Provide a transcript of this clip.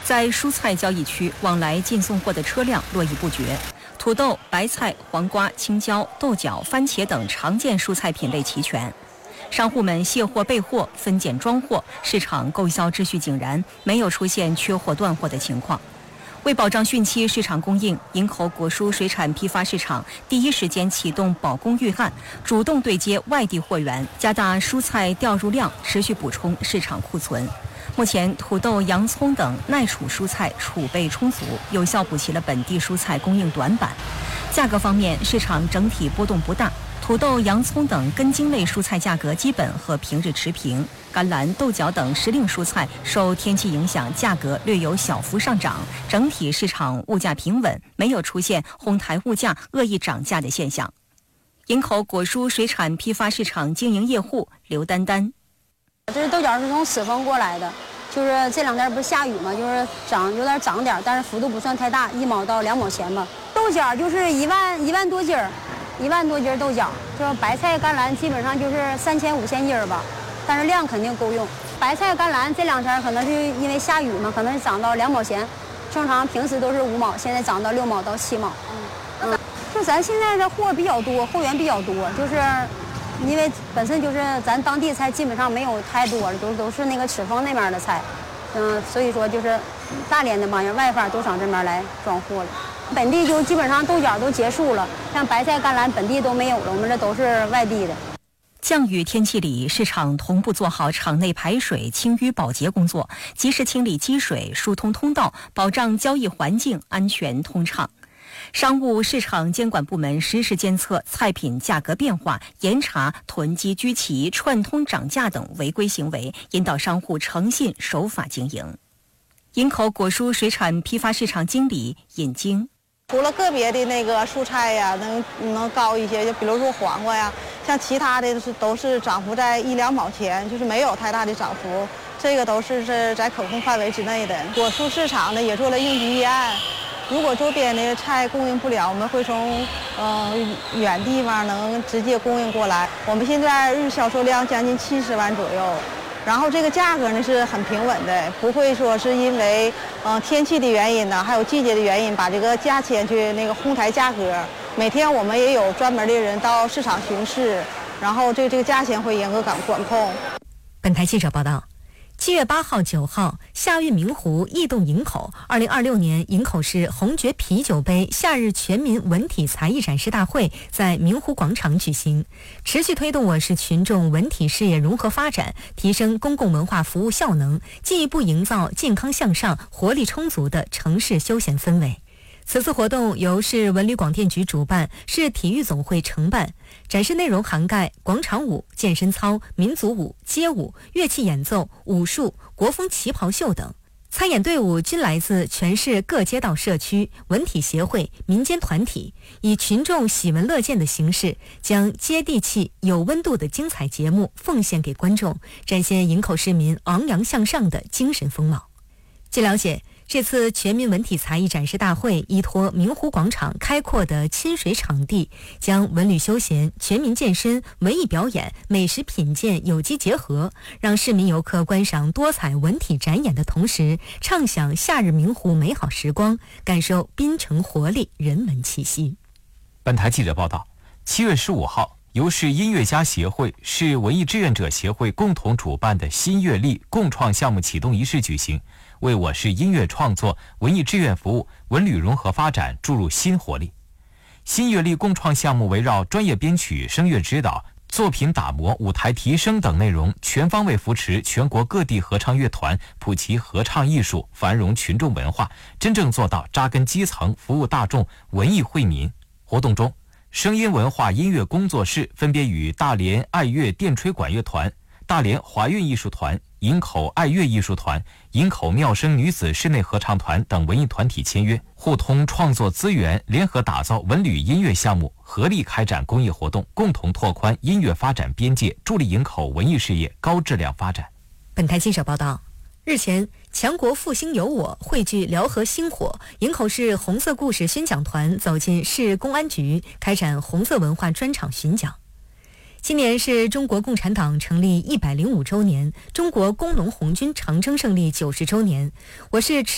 在蔬菜交易区，往来进送货的车辆络绎不绝。土豆、白菜、黄瓜、青椒、豆角、番茄等常见蔬菜品类齐全。商户们卸货备货、分拣装货，市场购销秩序井然，没有出现缺货断货的情况。为保障汛期市场供应，营口果蔬水产批发市场第一时间启动保供预案，主动对接外地货源，加大蔬菜调入量，持续补充市场库存。目前，土豆、洋葱等耐储蔬菜储备充足，有效补齐了本地蔬菜供应短板。价格方面，市场整体波动不大，土豆、洋葱等根茎类蔬菜价格基本和平日持平。甘蓝、豆角等时令蔬菜受天气影响，价格略有小幅上涨，整体市场物价平稳，没有出现哄抬物价、恶意涨价的现象。营口果蔬水产批发市场经营业户刘丹丹： 这豆角是从赤峰过来的，就是这两天不是下雨嘛，就是有点涨点，但是幅度不算太大，1毛到2毛钱吧。豆角就是1万多斤儿，1万多斤豆角。就是白菜、甘蓝基本上就是3000、5000斤吧。但是量肯定够用。白菜、甘蓝这两天可能是因为下雨嘛，可能是涨到2毛钱，正常平时都是5毛，现在涨到6毛到7毛。就咱现在的货比较多，货源比较多，就是因为本身就是咱当地菜基本上没有太多了，都是那个赤峰那边的菜，所以说就是大连的帮人外发都上这边来装货了。本地就基本上豆角都结束了，像白菜、甘蓝本地都没有了，我们这都是外地的。 降雨天气里，市场同步做好场内排水、清淤保洁工作，及时清理积水、疏通通道，保障交易环境安全通畅。商务市场监管部门实时监测菜品价格变化，严查囤积居奇、串通涨价等违规行为，引导商户诚信守法经营。营口果蔬水产批发市场经理尹晶： 除了个别的那个蔬菜呀，能高一些，就比如说黄瓜呀，像其他的都是涨幅在1、2毛钱，就是没有太大的涨幅，这个都是在可控范围之内的。果蔬市场呢也做了应急预案，如果周边的菜供应不了，我们会从远地方能直接供应过来。我们现在日销售量将近70万左右。然后这个价格呢是很平稳的，不会说是因为天气的原因呢，还有季节的原因，把这个价钱去那个哄抬价格。每天我们也有专门的人到市场巡视，然后这个价钱会严格管控。 本台记者报道。7月8号、9号，夏运明湖异动营口2026年营口市红爵啤酒杯夏日全民文体才艺展示大会在明湖广场举行，持续推动我市群众文体事业融合发展，提升公共文化服务效能，进一步营造健康向上、活力充足的城市休闲氛围。此次活动由市文旅广电局主办，市体育总会承办。展示内容涵盖广场舞、健身操、民族舞、街舞、乐器演奏、武术、国风旗袍秀等。参演队伍均来自全市各街道社区、文体协会、民间团体，以群众喜闻乐见的形式，将接地气、有温度的精彩节目奉献给观众，展现营口市民昂扬向上的精神风貌。据了解，这次全民文体才艺展示大会依托明湖广场开阔的亲水场地，将文旅休闲、全民健身、文艺表演、美食品鉴有机结合，让市民游客观赏多彩文体展演的同时，畅享夏日明湖美好时光，感受滨城活力、人文气息。 本台记者报道，7月15号，由市音乐家协会、市文艺志愿者协会共同主办的新乐力共创项目启动仪式举行，为我市音乐创作、文艺志愿服务、文旅融合发展注入新活力。新乐力共创项目围绕专业编曲、声乐指导、作品打磨、舞台提升等内容，全方位扶持全国各地合唱乐团，普及合唱艺术，繁荣群众文化，真正做到扎根基层、服务大众、文艺惠民。活动中，声音文化音乐工作室分别与大连爱乐电吹管乐团、大连华韵艺术团、营口爱乐艺术团、营口妙声女子室内合唱团等文艺团体签约，互通创作资源，联合打造文旅音乐项目，合力开展公益活动，共同拓宽音乐发展边界，助力营口文艺事业高质量发展。 本台记者报道，日前，强国复兴有我汇聚辽河星火，营口市红色故事宣讲团走进市公安局，开展红色文化专场巡讲。今年是中国共产党成立105周年，中国工农红军长征胜利90周年。我市